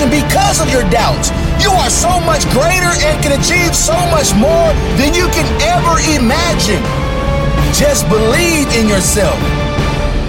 decision because of your doubts. You are so much greater and can achieve so much more than you can ever imagine. Just believe in yourself.